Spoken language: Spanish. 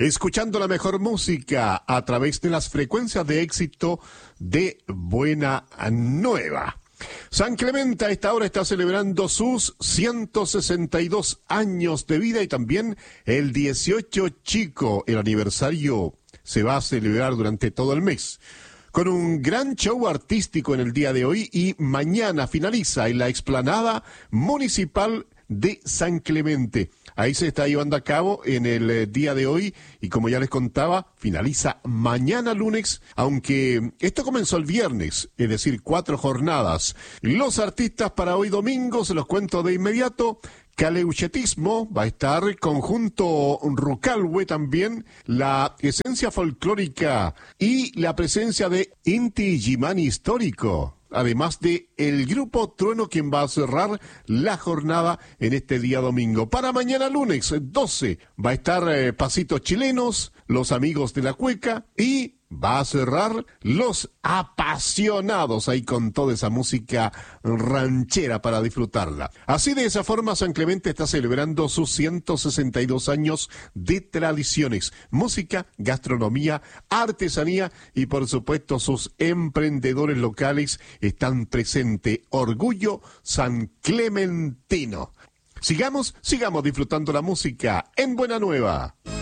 escuchando la mejor música a través de las frecuencias de éxito de Buena Nueva. San Clemente a esta hora está celebrando sus 162 años de vida y también el 18 Chico. El aniversario se va a celebrar durante todo el mes, con un gran show artístico en el día de hoy, y mañana finaliza en la explanada municipal de San Clemente. Ahí se está llevando a cabo en el día de hoy y, como ya les contaba, finaliza mañana lunes, aunque esto comenzó el viernes, es decir, 4 jornadas. Los artistas para hoy domingo se los cuento de inmediato. Caleuchetismo va a estar, conjunto Rucalhue también, la esencia folclórica y la presencia de Inti Illimani Histórico, además de el grupo Trueno, quien va a cerrar la jornada en este día domingo. Para mañana lunes 12 va a estar Pasitos Chilenos, Los Amigos de la Cueca, y va a cerrar Los Apasionados, ahí con toda esa música ranchera para disfrutarla. Así, de esa forma, San Clemente está celebrando sus 162 años de tradiciones, música, gastronomía, artesanía y, por supuesto, sus emprendedores locales están presentes. Orgullo San Clementino. Sigamos disfrutando la música en Buena Nueva.